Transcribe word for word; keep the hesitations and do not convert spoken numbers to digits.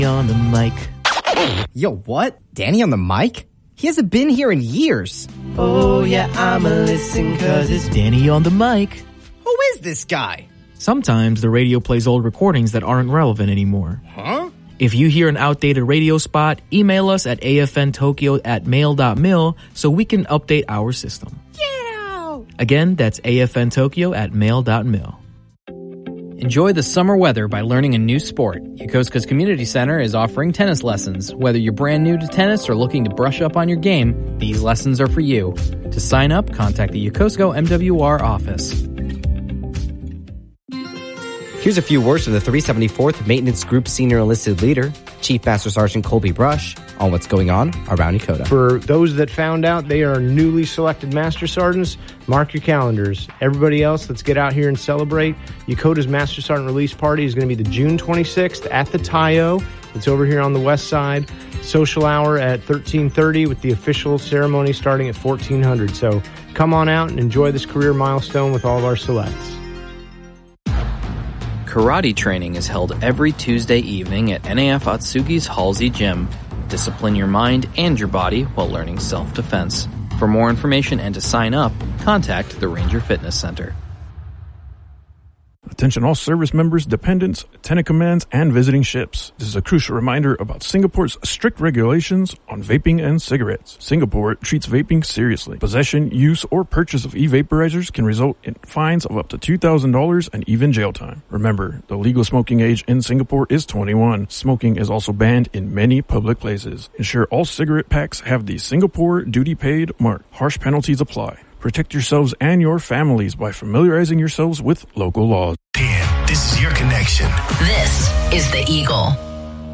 On the mic. Yo, what? Danny on the mic? He hasn't been here in years. Oh yeah, I'ma listen cause it's Danny on the mic. Who is this guy? Sometimes the radio plays old recordings that aren't relevant anymore. Huh? If you hear an outdated radio spot, email us at afntokyo at mail dot mil so we can update our system. Get out! Again, that's afntokyo at mail dot mil. Enjoy the summer weather by learning a new sport. Yokosuka's Community Center is offering tennis lessons. Whether you're brand new to tennis or looking to brush up on your game, these lessons are for you. To sign up, contact the Yokosuka M W R office. Here's a few words from the three seventy-fourth Maintenance Group Senior Enlisted Leader, Chief Master Sergeant Colby Brush, on what's going on around Yokota. For those that found out they are newly selected Master Sergeants, mark your calendars. Everybody else, let's get out here and celebrate. Yokota's Master Sergeant Release Party is going to be the June twenty-sixth at the Tayo. It's over here on the west side. Social hour at thirteen thirty with the official ceremony starting at fourteen hundred. So come on out and enjoy this career milestone with all of our selects. Karate training is held every Tuesday evening at N A F Atsugi's Halsey Gym. Discipline your mind and your body while learning self-defense. For more information and to sign up, contact the Ranger Fitness Center. Attention all service members, dependents, lieutenant commands, and visiting ships. This is a crucial reminder about Singapore's strict regulations on vaping and cigarettes. Singapore treats vaping seriously. Possession, use, or purchase of e-vaporizers can result in fines of up to two thousand dollars and even jail time. Remember, the legal smoking age in Singapore is twenty-one. Smoking is also banned in many public places. Ensure all cigarette packs have the Singapore Duty Paid mark. Harsh penalties apply. Protect yourselves and your families by familiarizing yourselves with local laws. Dan, this is your connection. This is The Eagle.